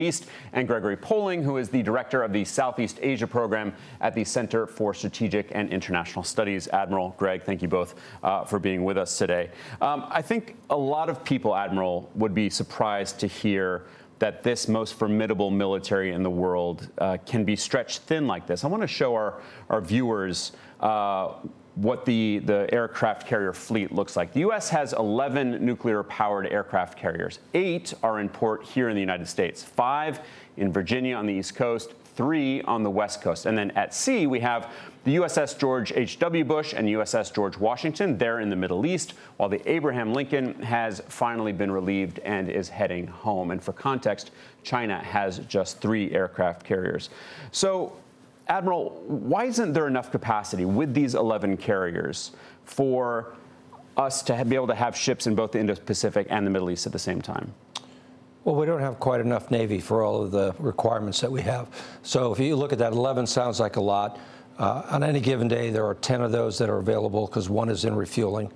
East, and Gregory Poling, who is the director of the Southeast Asia program at the Center for Strategic and International Studies. Admiral, Greg, thank you both for being with us today. I think a lot of people, Admiral, would be surprised to hear that this most formidable military in the world can be stretched thin like this. I want to show our viewers what the aircraft carrier fleet looks like. The U.S. has 11 nuclear-powered aircraft carriers. 8 are in port here in the United States, 5 in Virginia on the East Coast, 3 on the West Coast. And then at sea, we have the USS George H.W. Bush and USS George Washington. They're in the Middle East, while the Abraham Lincoln has finally been relieved and is heading home. And for context, China has just 3 aircraft carriers. So, Admiral, why isn't there enough capacity with these 11 carriers for us to be able to have ships in both the Indo-Pacific and the Middle East at the same time? Well, we don't have quite enough Navy for all of the requirements that we have. So if you look at that, 11 sounds like a lot. On any given day, there are 10 of those that are available because 1 is in refueling.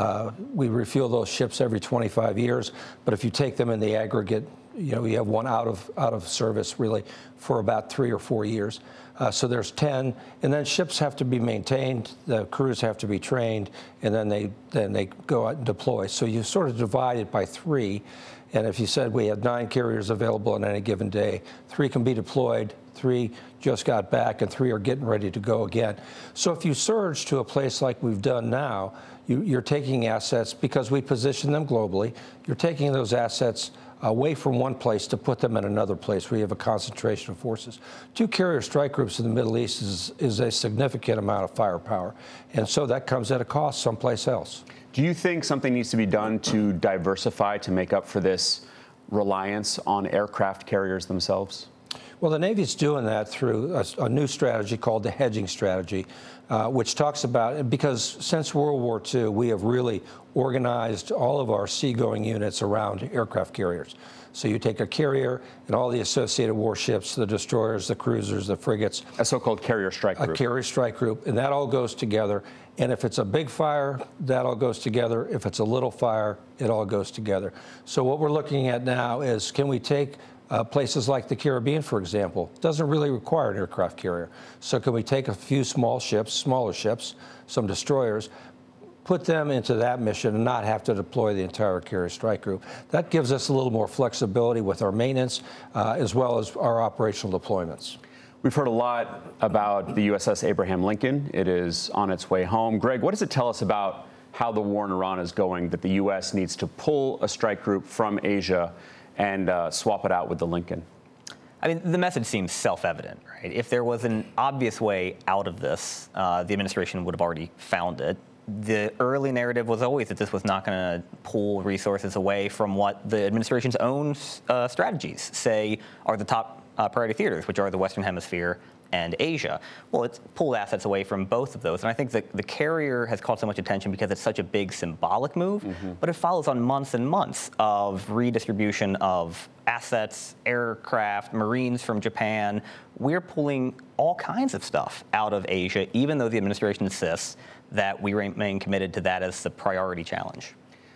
We refuel those ships every 25 years, but if you take them in the aggregate, you have 1 out of service really for about 3 or 4 years. So there's 10, and then ships have to be maintained, the crews have to be trained, and then they go out and deploy. So you sort of divide it by 3, and if you said we had 9 carriers available on any given day, 3 can be deployed, 3 just got back, and 3 are getting ready to go again. So if you surge to a place like we've done now, you're taking assets, because we position them globally, you're taking those assets away from one place to put them in another place where you have a concentration of forces. 2 carrier strike groups in the Middle East is a significant amount of firepower, and so that comes at a cost someplace else. Do you think something needs to be done to diversify to make up for this reliance on aircraft carriers themselves? Well, the Navy's doing that through a new strategy called the hedging strategy, which talks about, because since World War II, we have really organized all of our seagoing units around aircraft carriers. So you take a carrier and all the associated warships, the destroyers, the cruisers, the frigates. A so-called carrier strike group. A carrier strike group, and that all goes together. And if it's a big fire, that all goes together. If it's a little fire, it all goes together. So what we're looking at now is, can we take places like the Caribbean, for example, doesn't really require an aircraft carrier. So can we take a few smaller ships, some destroyers, put them into that mission and not have to deploy the entire carrier strike group? That gives us a little more flexibility with our maintenance as well as our operational deployments. We've heard a lot about the USS Abraham Lincoln. It is on its way home. Greg, what does it tell us about how the war in Iran is going, that the U.S. needs to pull a strike group from Asia and swap it out with the Lincoln? I mean, the message seems self-evident, right? If there was an obvious way out of this, the administration would have already found it. The early narrative was always that this was not going to pull resources away from what the administration's own strategies say are the top priority theaters, which are the Western Hemisphere and Asia. Well, it's pulled assets away from both of those. And I think that the carrier has caught so much attention because it's such a big symbolic move, but it follows on months and months of redistribution of assets, aircraft, Marines from Japan. We're pulling all kinds of stuff out of Asia, even though the administration insists that we remain committed to that as the priority challenge.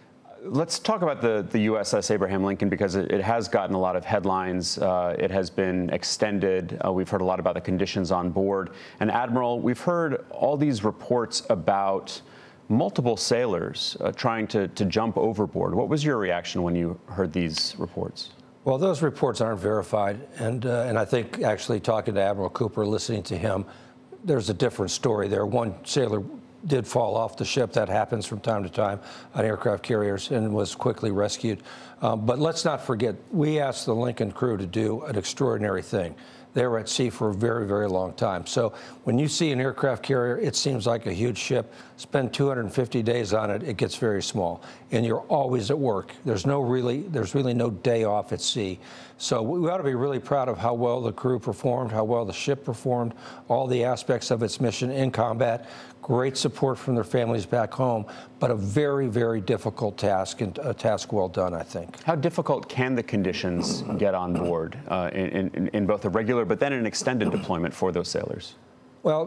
Let's talk about the USS Abraham Lincoln, because it has gotten a lot of headlines. It has been extended. We've heard a lot about the conditions on board. And Admiral, we've heard all these reports about multiple sailors trying to jump overboard. What was your reaction when you heard these reports? Well, those reports aren't verified. And I think actually talking to Admiral Cooper, listening to him, there's a different story there. One sailor did fall off the ship. That happens from time to time on aircraft carriers and was quickly rescued. But let's not forget, we asked the Lincoln crew to do an extraordinary thing. They were at sea for a very, very long time. So when you see an aircraft carrier, it seems like a huge ship. Spend 250 days on it, it gets very small. And you're always at work. There's really no day off at sea. So we ought to be really proud of how well the crew performed, how well the ship performed, all the aspects of its mission in combat. Great support from their families back home, but a very, very difficult task, and a task well done, I think. How difficult can the conditions get on board in both a regular but then an extended deployment for those sailors? Well,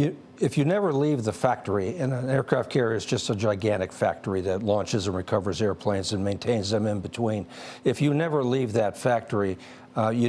if you never leave the factory, and an aircraft carrier is just a gigantic factory that launches and recovers airplanes and maintains them in between. If you never leave that factory, You